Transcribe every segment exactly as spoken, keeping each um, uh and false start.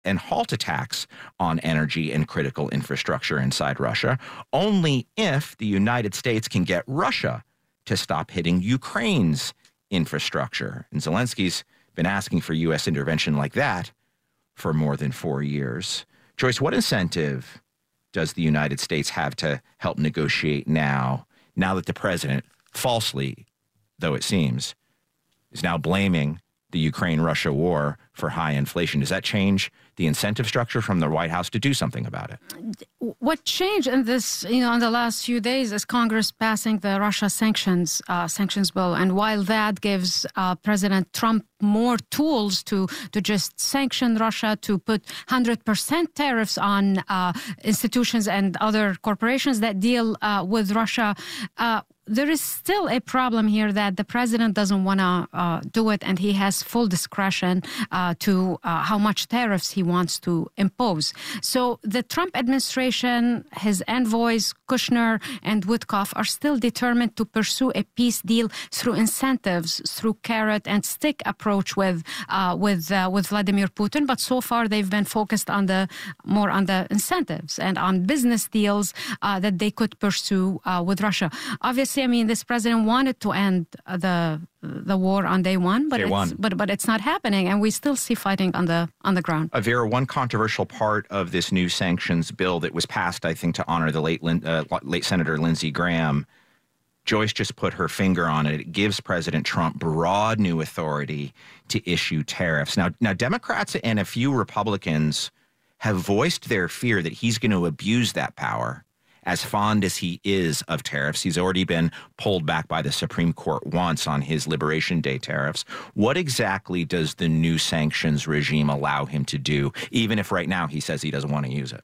and halt attacks on energy and critical infrastructure inside Russia, only if the United States can get Russia to stop hitting Ukraine's infrastructure. And Zelensky's been asking for U S intervention like that for more than four years. Joyce, what incentive does the United States have to help negotiate now, now that the president, falsely, though it seems, is now blaming the Ukraine-Russia war for high inflation? Does that change the incentive structure from the White House to do something about it? What changed in this, you know, in the last few days is Congress passing the Russia sanctions uh, sanctions bill, and while that gives uh, President Trump more tools to to just sanction Russia, to put one hundred percent tariffs on uh, institutions and other corporations that deal uh, with Russia, uh, there is still a problem here that the president doesn't want to uh, do it, and he has full discretion uh, to uh, how much tariffs he wants to impose. So the Trump administration, his envoys, Kushner and Witkoff, are still determined to pursue a peace deal through incentives, through carrot and stick approach with uh, with uh, with Vladimir Putin. But so far, they've been focused on the more on the incentives and on business deals uh, that they could pursue uh, with Russia. Obviously, I mean, this president wanted to end the the war on day one, but day it's, one. but but it's not happening, and we still see fighting on the on the ground. Uh, Vera, one controversial part of this new sanctions bill that was passed, I think, to honor the late uh, late Senator Lindsey Graham, Joyce just put her finger on it. It gives President Trump broad new authority to issue tariffs. Now, now Democrats and a few Republicans have voiced their fear that he's going to abuse that power. As fond as he is of tariffs, he's already been pulled back by the Supreme Court once on his Liberation Day tariffs. What exactly does the new sanctions regime allow him to do, even if right now he says he doesn't want to use it?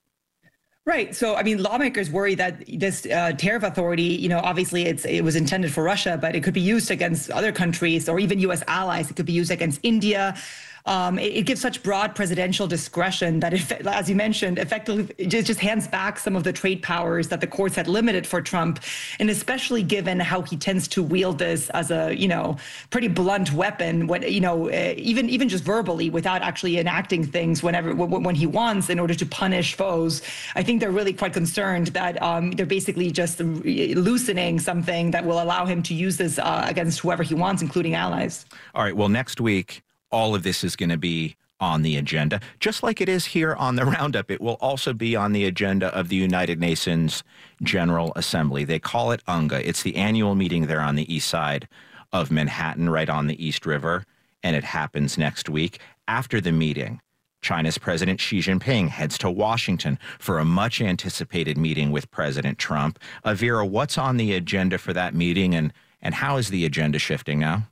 Right. So, I mean, lawmakers worry that this uh, tariff authority, you know, obviously it's it was intended for Russia, but it could be used against other countries or even U S allies. It could be used against India. Um, it, it gives such broad presidential discretion that, if, as you mentioned, effectively it just, just hands back some of the trade powers that the courts had limited for Trump. And especially given how he tends to wield this as a, you know, pretty blunt weapon, when, you know, uh, even even just verbally without actually enacting things whenever when, when he wants in order to punish foes. I think they're really quite concerned that um, they're basically just loosening something that will allow him to use this uh, against whoever he wants, including allies. All right. Well, next week, all of this is going to be on the agenda. Just like it is here on the Roundup, it will also be on the agenda of the United Nations General Assembly. They call it UNGA. It's the annual meeting there on the east side of Manhattan, right on the East River, and it happens next week. After the meeting, China's President Xi Jinping heads to Washington for a much-anticipated meeting with President Trump. Uh, Vera, what's on the agenda for that meeting, and, and how is the agenda shifting now?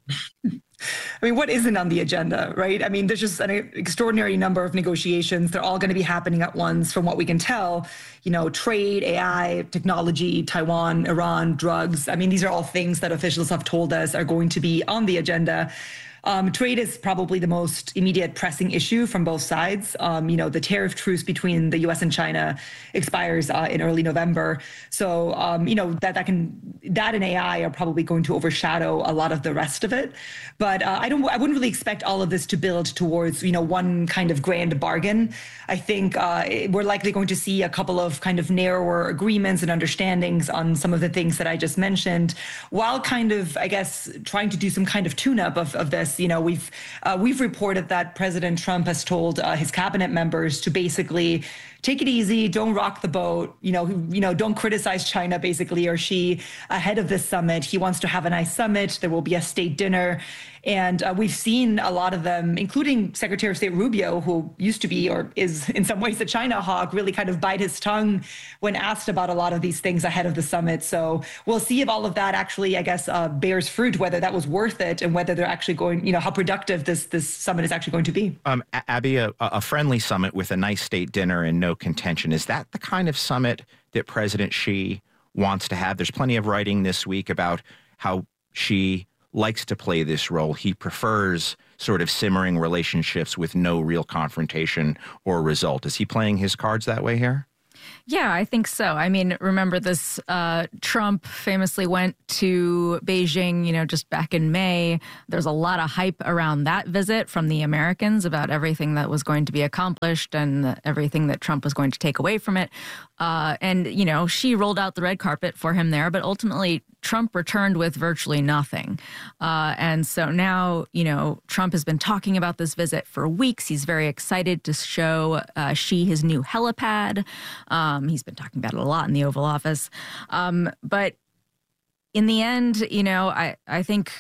I mean, what isn't on the agenda, right? I mean, there's just an extraordinary number of negotiations. They're all going to be happening at once from what we can tell. You know, trade, A I, technology, Taiwan, Iran, drugs. I mean, these are all things that officials have told us are going to be on the agenda. Um, trade is probably the most immediate pressing issue from both sides. Um, you know, the tariff truce between the U S and China expires uh, in early November. So, um, you know, that that can that and A I are probably going to overshadow a lot of the rest of it. But uh, I don't I wouldn't really expect all of this to build towards, you know, one kind of grand bargain. I think uh, we're likely going to see a couple of kind of narrower agreements and understandings on some of the things that I just mentioned, while kind of, I guess, trying to do some kind of tune-up of, of this. You know, we've uh, we've reported that President Trump has told uh, his cabinet members to basically take it easy, don't rock the boat, you know, you know, don't criticize China, basically, or Xi ahead of this summit. He wants to have a nice summit. There will be a state dinner. And uh, we've seen a lot of them, including Secretary of State Rubio, who used to be or is in some ways a China hawk, really kind of bite his tongue when asked about a lot of these things ahead of the summit. So we'll see if all of that actually, I guess, uh, bears fruit, whether that was worth it and whether they're actually going, you know, how productive this this summit is actually going to be. Um, Abby, a, a friendly summit with a nice state dinner and no contention. Is that the kind of summit that President Xi wants to have? There's plenty of writing this week about how Xi likes to play this role. He prefers sort of simmering relationships with no real confrontation or result. Is he playing his cards that way here? Yeah, I think so. I mean, remember this, uh, Trump famously went to Beijing, you know, just back in May. There's a lot of hype around that visit from the Americans about everything that was going to be accomplished and everything that Trump was going to take away from it. Uh, and, you know, she rolled out the red carpet for him there, but ultimately Trump returned with virtually nothing. Uh, and so now, you know, Trump has been talking about this visit for weeks. He's very excited to show uh, Xi his new helipad. Um, he's been talking about it a lot in the Oval Office. Um, but in the end, you know, I, I think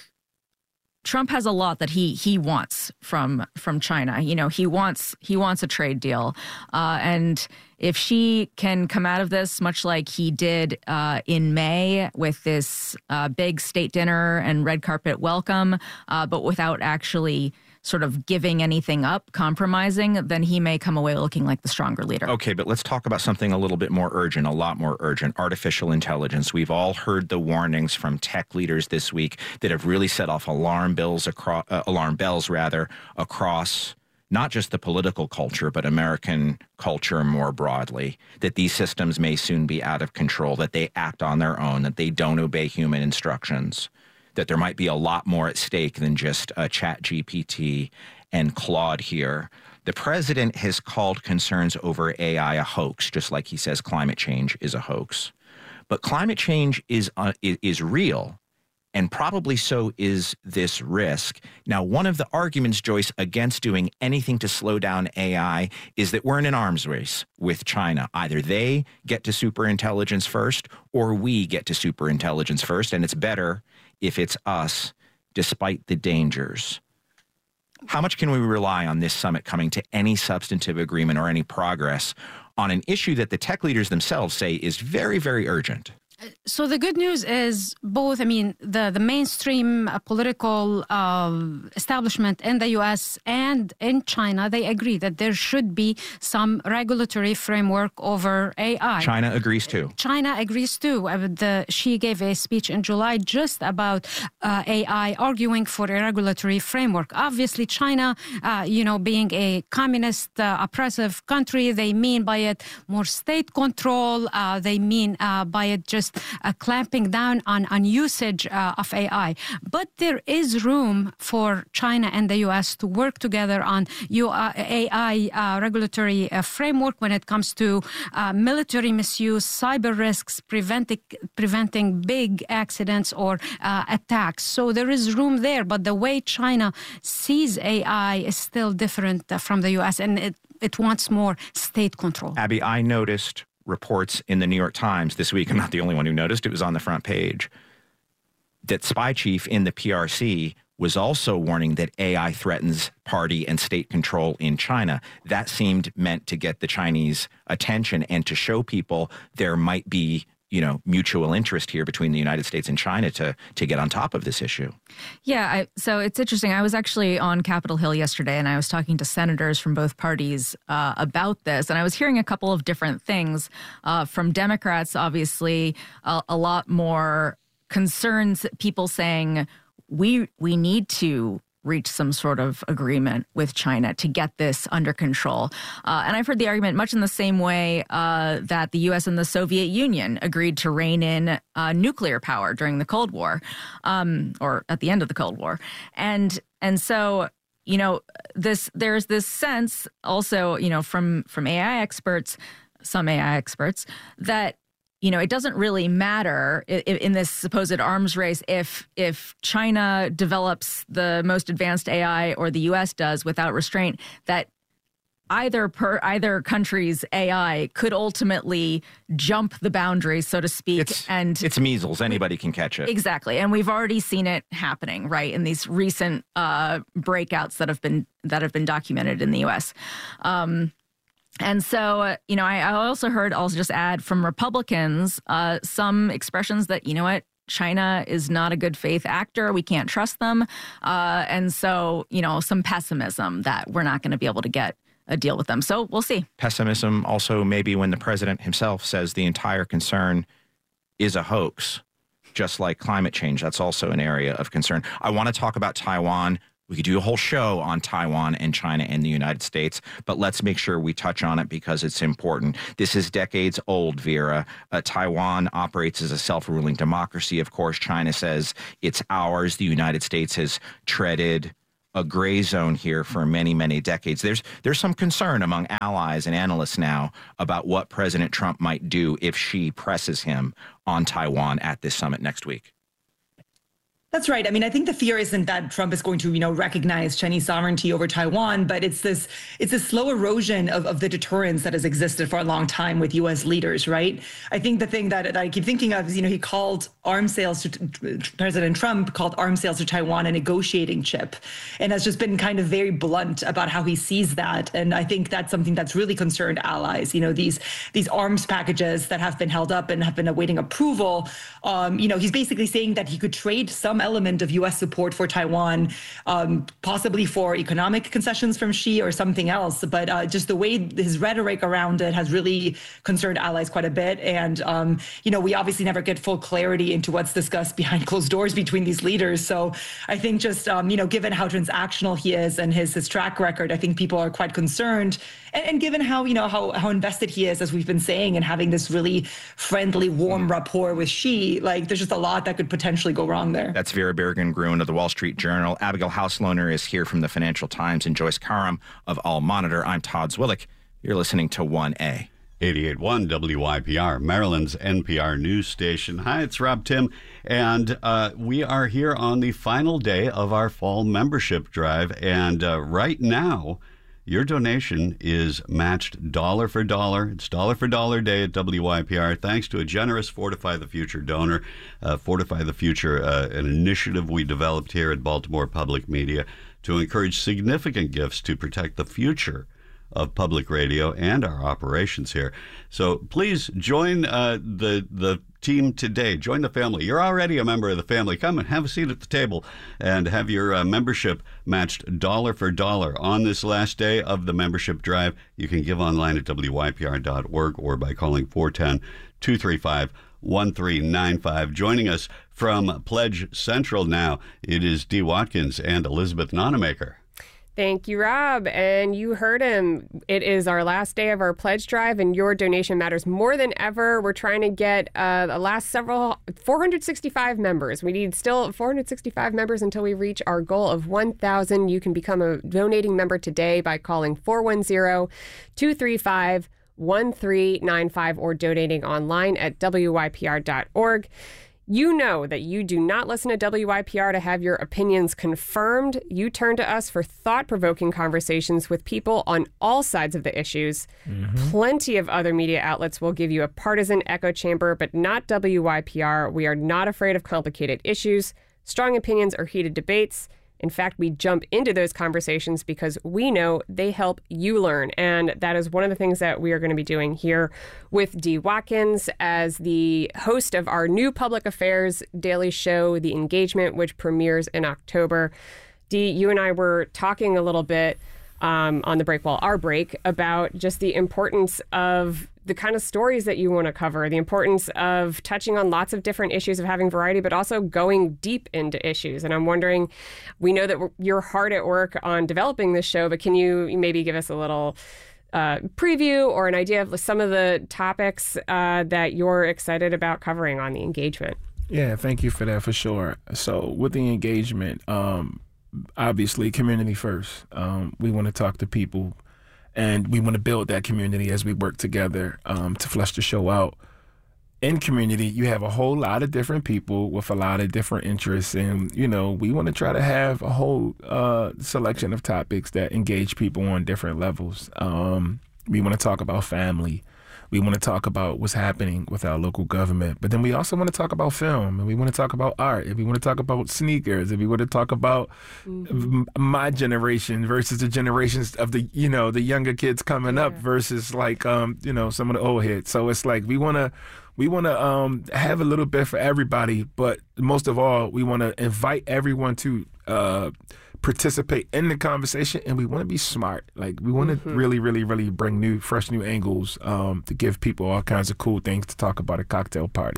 Trump has a lot that he he wants from from China. You know, he wants he wants a trade deal. Uh, and if Xi can come out of this much like he did uh, in May with this uh, big state dinner and red carpet welcome, uh, but without actually sort of giving anything up, compromising, then he may come away looking like the stronger leader. Okay, but let's talk about something a little bit more urgent, a lot more urgent, artificial intelligence. We've all heard the warnings from tech leaders this week that have really set off alarm bells across, uh, alarm bells rather, across not just the political culture, but American culture more broadly, that these systems may soon be out of control, that they act on their own, that they don't obey human instructions, that there might be a lot more at stake than just uh, Chat G P T and Claude here. The president has called concerns over A I a hoax, just like he says climate change is a hoax. But climate change is uh, is real, and probably so is this risk. Now, one of the arguments, Joyce, against doing anything to slow down A I is that we're in an arms race with China. Either they get to superintelligence first, or we get to superintelligence first, and it's better if it's us, despite the dangers. How much can we rely on this summit coming to any substantive agreement or any progress on an issue that the tech leaders themselves say is very, very urgent? So the good news is both, I mean, the, the mainstream uh, political uh, establishment in the U S and in China, they agree that there should be some regulatory framework over A I. China agrees too. China agrees too. Uh, the, she gave a speech in July just about uh, A I, arguing for a regulatory framework. Obviously, China, uh, you know, being a communist, uh, oppressive country, they mean by it more state control. Uh, they mean uh, by it just Uh, clamping down on, on usage uh, of A I. But there is room for China and the U S to work together on A I uh, regulatory uh, framework when it comes to uh, military misuse, cyber risks, preventing, preventing big accidents or uh, attacks. So there is room there, but the way China sees A I is still different uh, from the U S, and it, it wants more state control. Abby, I noticed reports in the New York Times this week, I'm not the only one who noticed, it was on the front page, that spy chief in the P R C was also warning that A I threatens party and state control in China. That seemed meant to get the Chinese attention and to show people there might be, you know, mutual interest here between the United States and China to to get on top of this issue. Yeah, I, so it's interesting. I was actually on Capitol Hill yesterday, and I was talking to senators from both parties uh, about this, and I was hearing a couple of different things uh, from Democrats. Obviously, a, a lot more concerns. People saying we we need to reach some sort of agreement with China to get this under control. Uh, and I've heard the argument much in the same way uh, that the U S and the Soviet Union agreed to rein in uh, nuclear power during the Cold War, um, or at the end of the Cold War. And and so, you know, this there's this sense also, you know, from, from A I experts, some A I experts, that you know, it doesn't really matter in this supposed arms race if if China develops the most advanced A I or the U S does without restraint, that either per either country's A I could ultimately jump the boundaries, so to speak. It's, and it's measles. Anybody can catch it. Exactly. And we've already seen it happening, right, in these recent uh, breakouts that have been that have been documented in the U S. Um And so, uh, you know, I, I also heard, I'll just add from Republicans, uh, some expressions that, you know what, China is not a good faith actor. We can't trust them. Uh, and so, you know, some pessimism that we're not going to be able to get a deal with them. So we'll see. Pessimism also maybe when the president himself says the entire concern is a hoax, just like climate change. That's also an area of concern. I want to talk about Taiwan We could do a whole show on Taiwan and China and the United States, but let's make sure we touch on it because it's important. This is decades old, Vera. Uh, Taiwan operates as a self-ruling democracy. Of course, China says it's ours. The United States has treaded a gray zone here for many, many decades. There's there's some concern among allies and analysts now about what President Trump might do if Xi presses him on Taiwan at this summit next week. That's right. I mean, I think the fear isn't that Trump is going to, you know, recognize Chinese sovereignty over Taiwan, but it's this it's this slow erosion of, of the deterrence that has existed for a long time with U S leaders, right? I think the thing that, that I keep thinking of is, you know, he called arms sales to President Trump called arms sales to Taiwan a negotiating chip, and has just been kind of very blunt about how he sees that. And I think that's something that's really concerned allies. You know, these these arms packages that have been held up and have been awaiting approval. Um, you know, he's basically saying that he could trade some element of U S support for Taiwan, um, possibly for economic concessions from Xi or something else. But uh, just the way his rhetoric around it has really concerned allies quite a bit. And, um, you know, we obviously never get full clarity into what's discussed behind closed doors between these leaders. So I think just, um, you know, given how transactional he is and his, his track record, I think people are quite concerned. And, and given how, you know, how, how invested he is, as we've been saying, and having this really friendly, warm rapport with Xi, like there's just a lot that could potentially go wrong there. That's Vera Bergen-Gruen of the Wall Street Journal. Abigail Hauslohner is here from the Financial Times, and Joyce Karam of All Monitor. I'm Todd Zwillich. You're listening to one A. eighty-eight point one W Y P R, Maryland's N P R news station. Hi, it's Rob Tim, and uh, we are here on the final day of our fall membership drive, and uh, right now, your donation is matched dollar for dollar. It's dollar for dollar day at W Y P R, thanks to a generous Fortify the Future donor. Uh, Fortify the Future, uh, an initiative we developed here at Baltimore Public Media to encourage significant gifts to protect the future of public radio and our operations here. So please join uh, the the team today. Join the family. You're already a member of the family. Come and have a seat at the table and have your uh, membership matched dollar for dollar on this last day of the membership drive. You can give online at W Y P R dot org or by calling four one zero, two three five, one three nine five. Joining us from Pledge Central now, it is Dee Watkins and Elizabeth Nonamaker. Thank you, Rob. And you heard him. It is our last day of our pledge drive, and your donation matters more than ever. We're trying to get uh, the last several, four hundred sixty-five members. We need still four hundred sixty-five members until we reach our goal of one thousand. You can become a donating member today by calling four one zero, two three five, one three nine five or donating online at W Y P R dot org. You know that you do not listen to W Y P R to have your opinions confirmed. You turn to us for thought-provoking conversations with people on all sides of the issues. Mm-hmm. Plenty of other media outlets will give you a partisan echo chamber, but not W Y P R. We are not afraid of complicated issues, strong opinions, or heated debates. In fact, we jump into those conversations because we know they help you learn. And that is one of the things that we are going to be doing here with Dee Watkins as the host of our new public affairs daily show, The Engagement, which premieres in October. Dee, you and I were talking a little bit um, on the break, well, our break, about just the importance of the kind of stories that you want to cover, the importance of touching on lots of different issues, of having variety, but also going deep into issues. And I'm wondering, we know that you're hard at work on developing this show, but can you maybe give us a little uh, preview or an idea of some of the topics uh, that you're excited about covering on The Engagement? Yeah, thank you for that, for sure. So with The Engagement, um, obviously community first. Um, we want to talk to people, and we want to build that community as we work together um, to flesh the show out. In community, you have a whole lot of different people with a lot of different interests. And, you know, we want to try to have a whole uh, selection of topics that engage people on different levels. Um, we want to talk about family. We want to talk about what's happening with our local government. But then we also want to talk about film, and we want to talk about art, and we want to talk about sneakers, and we want to talk about mm-hmm. my generation versus the generations of the, you know, the younger kids coming yeah. up versus like, um, you know, some of the old hits. So it's like we want to we want to um, have a little bit for everybody, but most of all, we want to invite everyone to uh, participate in the conversation, and we want to be smart. Like we want to mm-hmm. really, really, really bring new, fresh, new angles um, to give people all kinds of cool things to talk about at cocktail parties.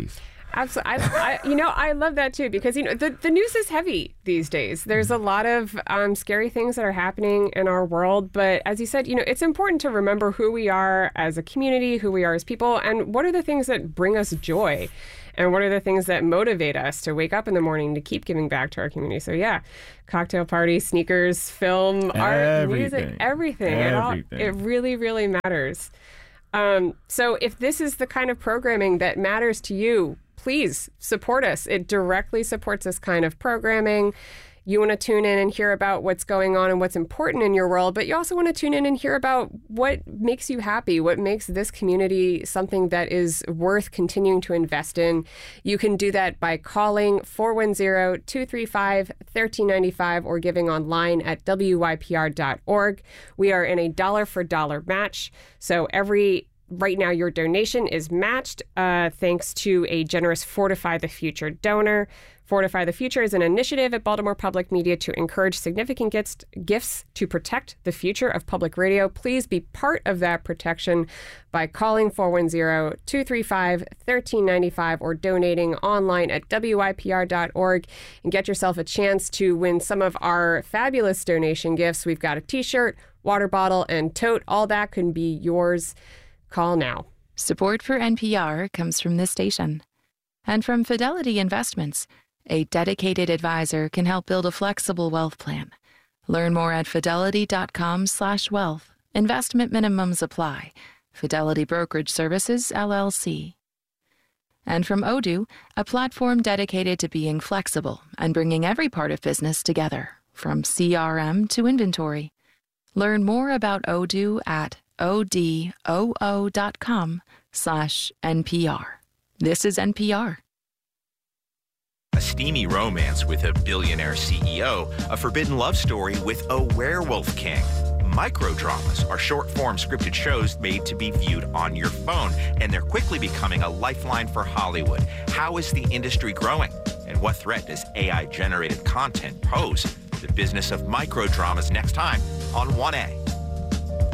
Absolutely. I, I, you know, I love that too, because, you know, the, the news is heavy these days. There's a lot of um, scary things that are happening in our world. But as you said, you know, it's important to remember who we are as a community, who we are as people, and what are the things that bring us joy. And what are the things that motivate us to wake up in the morning to keep giving back to our community? So, yeah, cocktail party, sneakers, film, art, Everything. music, everything. It, all, Everything. it really, really matters. Um, so if this is the kind of programming that matters to you, please support us. It directly supports this kind of programming. You want to tune in and hear about what's going on and what's important in your world, but you also want to tune in and hear about what makes you happy, what makes this community something that is worth continuing to invest in. You can do that by calling four one zero, two three five, one three nine five or giving online at W Y P R dot org. We are in a dollar for dollar match. So every Right now, your donation is matched uh, thanks to a generous Fortify the Future donor. Fortify the Future is an initiative at Baltimore Public Media to encourage significant gifts, gifts to protect the future of public radio. Please be part of that protection by calling four one zero, two three five, one three nine five or donating online at W Y P R dot org and get yourself a chance to win some of our fabulous donation gifts. We've got a t-shirt, water bottle, and tote. All that can be yours. Call now. Support for N P R comes from this station and from Fidelity Investments. A dedicated advisor can help build a flexible wealth plan. Learn more at fidelity.com slash wealth. Investment minimums apply. Fidelity Brokerage Services, L L C. And from Odoo, a platform dedicated to being flexible and bringing every part of business together, from C R M to inventory. Learn more about Odoo at odoo.com slash NPR. This is N P R. A steamy romance with a billionaire C E O, a forbidden love story with a werewolf king. Microdramas are short-form scripted shows made to be viewed on your phone, and they're quickly becoming a lifeline for Hollywood. How is the industry growing? And what threat does A I-generated content pose to the business of microdramas next time on one A?